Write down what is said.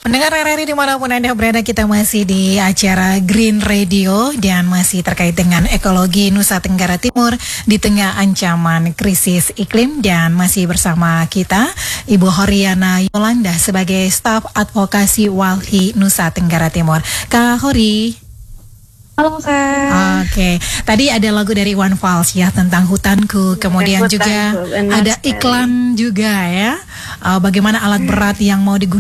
Pendengar RRI dimanapun Anda berada, kita masih di acara Green Radio dan masih terkait dengan ekologi Nusa Tenggara Timur di tengah ancaman krisis iklim, dan masih bersama kita Ibu Horiana Yolanda sebagai staf advokasi WALHI Nusa Tenggara Timur. Kak Hori. Halo Kak. Oke, tadi ada lagu dari Iwan Fals ya tentang hutanku, kemudian juga ada iklan juga ya, bagaimana alat berat yang mau digunakan